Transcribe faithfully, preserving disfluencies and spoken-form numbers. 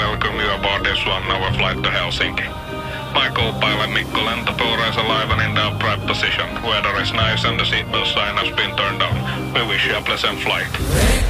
welcome you aboard this one-hour flight to Helsinki. My co-pilot Mikko Lentopuu is alive and in the upright position. Weather is nice and the seatbelt sign has been turned on. We wish you a pleasant flight.